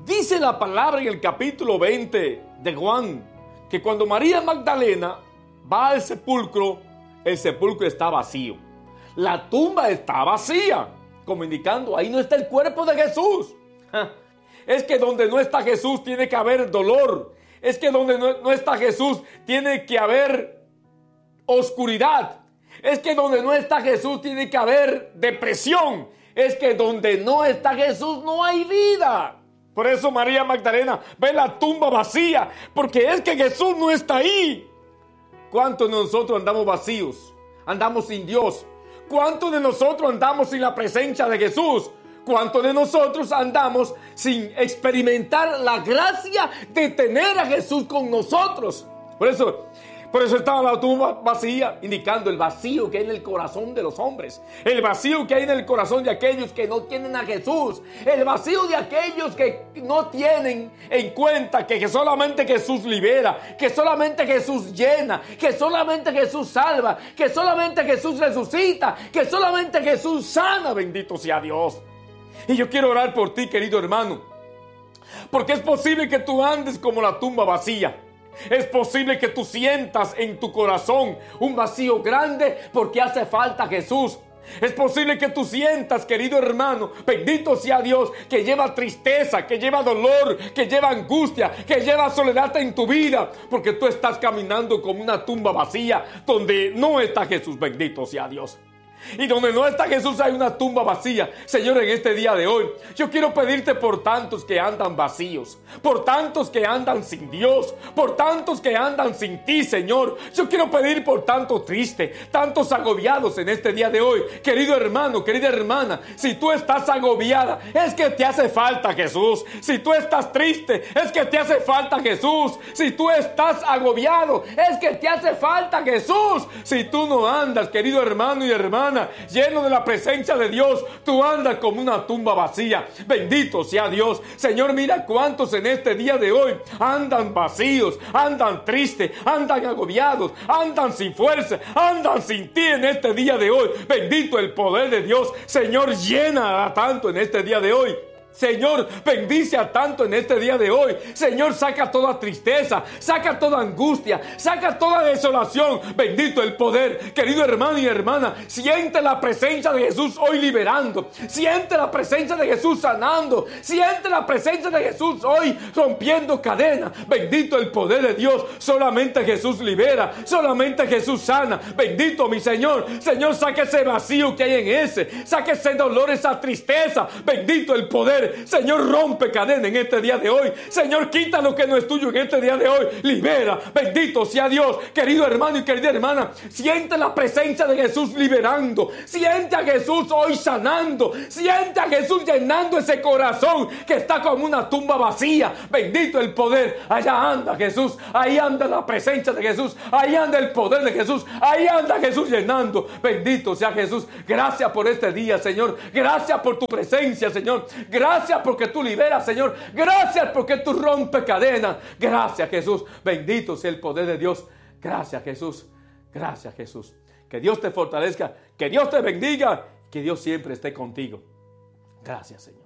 Dice la palabra en el capítulo 20 de Juan, que cuando María Magdalena va al sepulcro, el sepulcro está vacío. La tumba está vacía, como indicando, ahí no está el cuerpo de Jesús. Es que donde no está Jesús tiene que haber dolor. Es que donde no está Jesús tiene que haber oscuridad. Es que donde no está Jesús tiene que haber depresión. Es que donde no está Jesús no hay vida. Por eso María Magdalena ve la tumba vacía, porque es que Jesús no está ahí. ¿Cuántos de nosotros andamos vacíos? Andamos sin Dios. ¿Cuántos de nosotros andamos sin la presencia de Jesús? ¿Cuántos de nosotros andamos sin experimentar la gracia de tener a Jesús con nosotros? Por eso estaba la tumba vacía, indicando el vacío que hay en el corazón de los hombres. El vacío que hay en el corazón de aquellos que no tienen a Jesús. El vacío de aquellos que no tienen en cuenta que solamente Jesús libera, que solamente Jesús llena, que solamente Jesús salva, que solamente Jesús resucita, que solamente Jesús sana. Bendito sea Dios. Y yo quiero orar por ti, querido hermano, porque es posible que tú andes como la tumba vacía. Es posible que tú sientas en tu corazón un vacío grande porque hace falta Jesús. Es posible que tú sientas, querido hermano, bendito sea Dios, que lleva tristeza, que lleva dolor, que lleva angustia, que lleva soledad en tu vida, porque tú estás caminando como una tumba vacía donde no está Jesús. Bendito sea Dios. Y donde no está Jesús hay una tumba vacía. Señor, en este día de hoy yo quiero pedirte por tantos que andan vacíos, por tantos que andan sin Dios, por tantos que andan sin ti, Señor. Yo quiero pedir por tantos tristes, tantos agobiados en este día de hoy. Querido hermano, querida hermana, si tú estás agobiada, es que te hace falta Jesús. Si tú estás triste, es que te hace falta Jesús. Si tú estás agobiado, es que te hace falta Jesús. Si tú no andas, querido hermano y hermana, lleno de la presencia de Dios, tú andas como una tumba vacía. Bendito sea Dios. Señor, mira cuántos en este día de hoy andan vacíos, andan tristes, andan agobiados, andan sin fuerza, andan sin ti en este día de hoy. Bendito el poder de Dios. Señor, llena a tanto en este día de hoy. Señor, bendice a tanto en este día de hoy. Señor, saca toda tristeza, saca toda angustia, saca toda desolación. Bendito el poder. Querido hermano y hermana, siente la presencia de Jesús hoy liberando. Siente la presencia de Jesús sanando. Siente la presencia de Jesús hoy rompiendo cadenas. Bendito el poder de Dios. Solamente Jesús libera, solamente Jesús sana. Bendito mi Señor. Señor, saca ese vacío que hay en ese, saca ese dolor, esa tristeza. Bendito el poder. Señor, rompe cadena en este día de hoy. Señor, quita lo que no es tuyo en este día de hoy. Libera. Bendito sea Dios. Querido hermano y querida hermana, siente la presencia de Jesús liberando. Siente a Jesús hoy sanando. Siente a Jesús llenando ese corazón que está como una tumba vacía. Bendito el poder. Allá anda Jesús. Ahí anda la presencia de Jesús. Ahí anda el poder de Jesús. Ahí anda Jesús llenando. Bendito sea Jesús. Gracias por este día, Señor. Gracias por tu presencia, Señor. Gracias porque tú liberas, Señor. Gracias porque tú rompes cadenas. Gracias, Jesús. Bendito sea el poder de Dios. Gracias, Jesús. Gracias, Jesús. Que Dios te fortalezca. Que Dios te bendiga. Que Dios siempre esté contigo. Gracias, Señor.